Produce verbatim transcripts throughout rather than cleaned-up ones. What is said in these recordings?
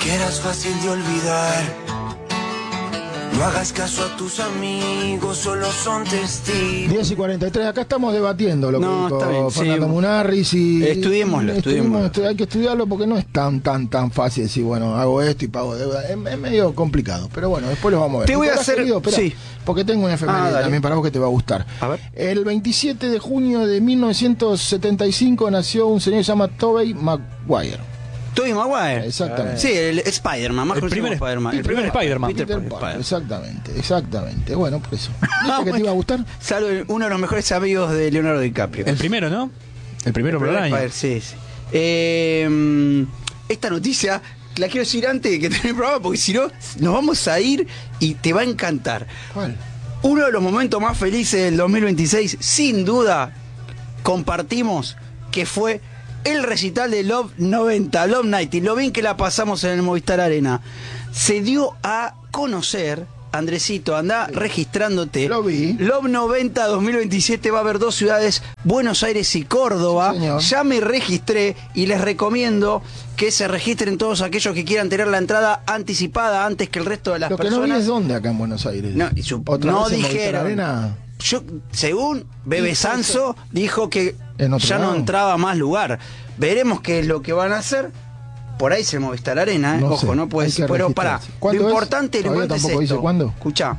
que eras fácil de olvidar. No hagas caso a tus amigos, solo son testigos. diez y cuarenta y tres, acá estamos debatiendo lo que No, dijo está bien, Fernando sí. Munarriz y... Estudiémoslo, estudiémoslo. estu- Hay que estudiarlo porque no es tan tan tan fácil decir, bueno, hago esto y pago deuda. Es, es medio complicado, pero bueno, después lo vamos a ver. Te voy a Nicolás, hacer- querido, esperá, sí. porque tengo una efeméride Ah, dale. también para vos que te va a gustar. A ver. El veintisiete de junio de mil novecientos setenta y cinco nació un señor que se llama Tobey Maguire. Tobey Maguire. Exactamente. Sí, el Spider-Man, más El conocido primer- como Spider-Man. el primer Spider-Man. Peter Peter Parker. Parker, exactamente, exactamente. Bueno, por eso. ¿Viste que te iba a gustar? Salvo uno de los mejores amigos de Leonardo DiCaprio. El primero, ¿no? El primero por el año. Spider, sí, sí. Eh, esta noticia la quiero decir antes de que termine el programa, porque si no, nos vamos a ir y te va a encantar. ¿Cuál? Uno de los momentos más felices del dos mil veintiséis, sin duda, compartimos que fue el recital de Love noventa, Love noventa, y lo bien que la pasamos en el Movistar Arena. Se dio a conocer, Andresito, anda registrándote. Lo vi. Love noventa dos mil veintisiete va a haber dos ciudades, Buenos Aires y Córdoba. Sí, señor. Ya me registré y les recomiendo que se registren todos aquellos que quieran tener la entrada anticipada antes que el resto de las Lo que no personas. vi es dónde acá en Buenos Aires. No, y su- ¿Otra no vez en Movistar dijeron. Arena? Yo, según Bebe Y- Sanso, dijo que ¿En otro ya lado? no entraba más lugar. Veremos qué es lo que van a hacer. Por ahí se Movistar Arena, ¿eh? No Ojo, sé, no puede hay que ser. Pero pará, registrarse. lo ¿Cuándo es? importante, lo Todavía importante es tampoco esto. dice cuándo. Escuchá,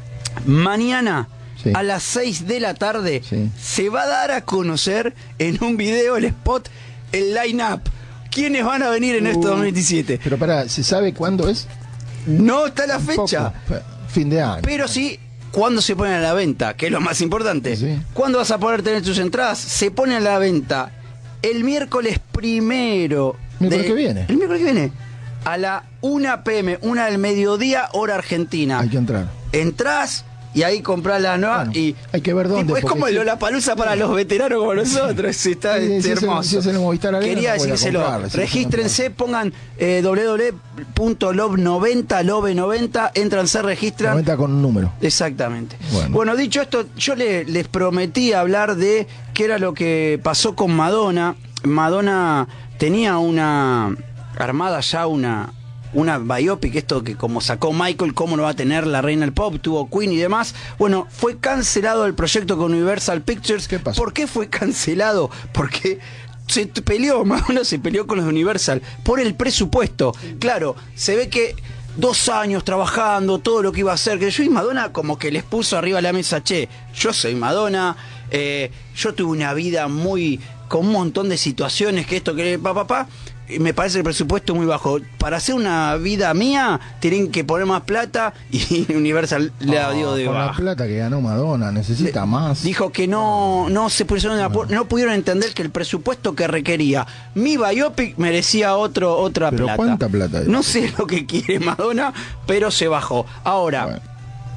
mañana Sí. a las seis de la tarde Sí. se va a dar a conocer en un video el spot, el line-up. ¿Quiénes van a venir en este Uh, dos mil veintisiete? Pero pará, ¿se sabe cuándo es? No está la fecha. Poco. Fin de año. Pero sí, ¿cuándo se ponen a la venta? Que es lo más importante. Sí. ¿Cuándo vas a poder tener tus entradas? Se ponen a la venta el miércoles primero. Miércoles que viene. El miércoles que viene. A la una pe eme, una del mediodía, hora argentina. Hay que entrar. Entrás y ahí comprás la nueva Bueno, y... hay que ver dónde, Tipo, es porque como el si- Lollapalooza para los veteranos como nosotros. Sí, está Sí, es si es en- hermoso. si es en el Movistar Arena, Quería no voy a decírselo. comprarle, si es en el Regístrense, pongan eh, doble u doble u doble u punto love noventa, love noventa, entran, se registran. noventa con un número. Exactamente. Bueno. Bueno, dicho esto, yo le- les prometí hablar de qué era lo que pasó con Madonna. Madonna tenía una armada ya una una biopic, esto que como sacó Michael, cómo no va a tener la reina del pop, tuvo Queen y demás. Bueno, fue cancelado el proyecto con Universal Pictures. ¿Qué pasó? ¿Por qué fue cancelado? Porque se t- peleó, Madonna se peleó con los de Universal por el presupuesto. Claro, se ve que dos años trabajando, todo lo que iba a hacer, que yo y Madonna como que les puso arriba de la mesa, che, yo soy Madonna, eh, yo tuve una vida muy, con un montón de situaciones, que esto, que papá, papá, y me parece el presupuesto muy bajo. Para hacer una vida mía, tienen que poner más plata, y Universal le Ah, dio de con la baja. plata que ganó Madonna, necesita más. Dijo que no, no se pusieron de acuerdo, no pudieron entender que el presupuesto que requería mi biopic merecía otro, otra Pero plata. ¿cuánta plata es? No sé lo que quiere Madonna, pero se bajó. Ahora, Bueno.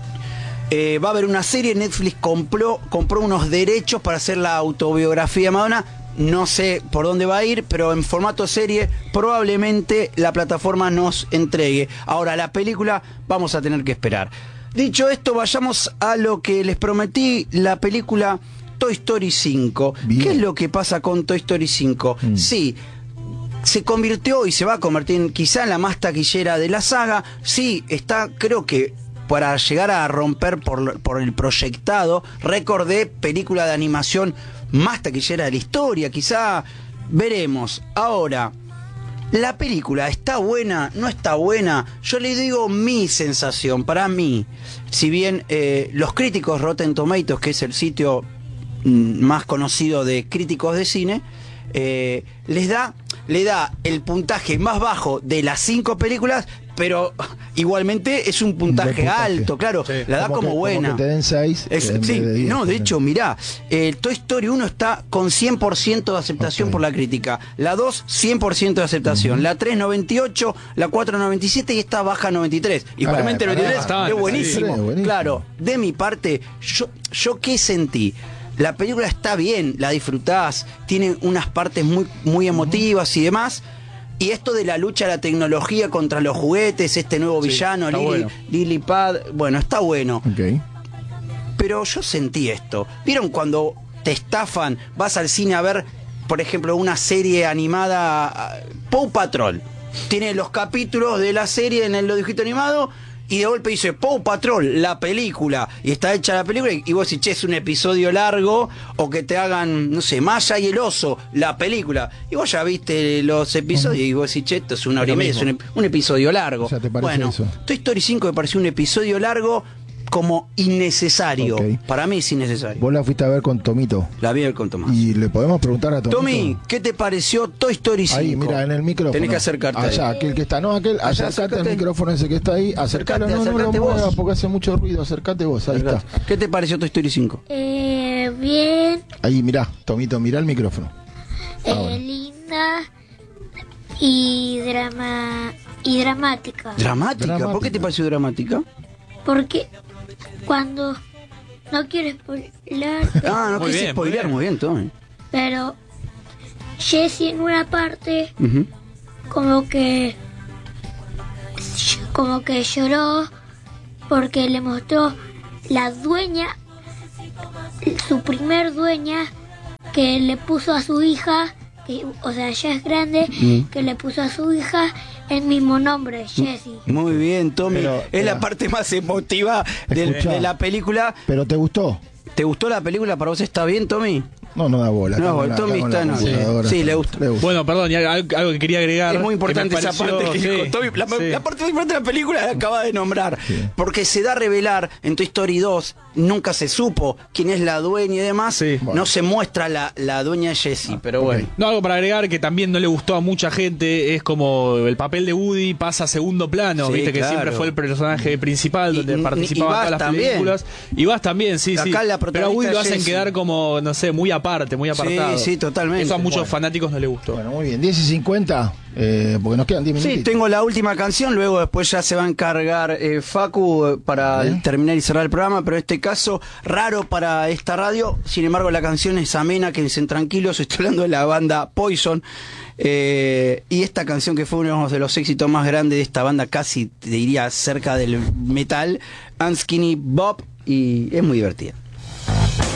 eh, va a haber una serie, Netflix compró, compró unos derechos para hacer la autobiografía de Madonna. No sé por dónde va a ir, pero en formato serie probablemente la plataforma nos entregue. Ahora, la película vamos a tener que esperar. Dicho esto, vayamos a lo que les prometí, la película Toy Story cinco. Bien. ¿Qué es lo que pasa con Toy Story cinco? Mm. Sí, se convirtió y se va a convertir en, quizá en la más taquillera de la saga. Sí, está, creo que para llegar a romper por, por el proyectado récord de película de animación más taquillera de la historia. Quizá veremos. Ahora, la película está buena, no está buena. Yo le digo mi sensación, para mí. Si bien eh, los críticos Rotten Tomatoes, que es el sitio mm, más conocido de críticos de cine, eh, les da, le da el puntaje más bajo de las cinco películas, pero igualmente es un puntaje, puntaje. alto, claro, Sí. la da como, que, buena. Como que te den seis. Es- en sí, vez de diez, no, de ponele. hecho, mirá, el Toy Story uno está con cien por ciento de aceptación Ok. por la crítica, la dos, cien por ciento de aceptación, la tres, noventa y ocho, la cuatro, noventa y siete y esta baja noventa y tres. Igualmente Ah, noventa y tres bastante, es buenísimo. sí, buenísimo. Claro, de mi parte, yo, yo qué sentí. La película está bien, la disfrutás, tiene unas partes muy, muy emotivas y demás. Y esto de la lucha a la tecnología contra los juguetes, este nuevo Sí, villano, está Lily, bueno. Lily Pad, bueno, está bueno. Ok. Pero yo sentí esto. ¿Vieron cuando te estafan? Vas al cine a ver, por ejemplo, una serie animada, Paw Patrol. tiene los capítulos de la serie en el dibujito animado. Y de golpe dice Paw Patrol, la película, y está hecha la película, y vos decís, che, es un episodio largo, o que te hagan, no sé, Maya y el oso, la película, y vos ya viste los episodios, y vos decís, che, esto es una hora y media, es un, un episodio largo. O sea, ¿te parece bueno, eso? Toy Story cinco me pareció un episodio largo como innecesario. Ok. Para mí es innecesario. Vos la fuiste a ver con Tomito. La vi con Tomás. Y le podemos preguntar a Tomito. Tommy, ¿qué te pareció Toy Story cinco? Ahí, mira, en el micrófono. Tenés que acercarte. Allá, ahí. aquel que está, no, aquel, Allá, acercate acércate. al micrófono ese que está ahí, acercalo, Acercate, no, no lo acercate vos. muevas porque hace mucho ruido, acercate vos, ahí está. ¿Qué te pareció Toy Story cinco? Eh, bien, Ahí, mirá, Tomito, mirá el micrófono. eh, bueno. linda y drama y dramática. ¿Dramática? ¿Por qué Dramática. te pareció dramática? Porque cuando no quiero spoiler, Ah, no Muy quise bien, muy spoilear, bien. muy bien, Tommy. pero Jessie en una parte Ujú. como que como que lloró porque le mostró la dueña, su primer dueña, que le puso a su hija, que, o sea, ya es grande, Mm. que le puso a su hija el mismo nombre, Jessie. Muy bien, Tommy. Pero, es espera. la parte más emotiva del- Escuchá. de la película. ¿Pero te gustó? ¿Te gustó la película? ¿Para vos está bien, Tommy? No, no da bola. No, está con el la- Tommy con está la en- computadora, sí, está- le gusta. Bueno, perdón, y algo, algo que quería agregar. Es muy importante que me esa pareció- parte que sí, dijo Tommy. La, sí. la parte más importante de la película la acaba de nombrar. Sí. Porque se da a revelar en Toy Story dos, nunca se supo quién es la dueña y demás. Sí. No se muestra la, la dueña de Jessie, pero bueno. No, algo para agregar que también no le gustó a mucha gente es como el papel de Woody pasa a segundo plano, Sí, viste que claro. siempre fue el personaje principal Y- donde y- participaba y en Buzz todas las también. películas. Y vas también, sí, sí. Acá la Pero a Woody protagonista lo hacen Jessie. quedar como, no sé, muy aparte, muy apartado. sí, totalmente. Eso a muchos Bueno. fanáticos no le gustó. Bueno, muy bien, diez y cincuenta, eh, porque nos quedan diez Sí, minutos. tengo la última canción, luego después ya se va a encargar eh, Facu eh, para Bien. terminar y cerrar el programa, pero en este caso, raro para esta radio, sin embargo la canción es amena, quédense tranquilos, estoy hablando de la banda Poison, eh, y esta canción que fue uno de los éxitos más grandes de esta banda, casi te diría cerca del metal, Unskinny Bob, y es muy divertida.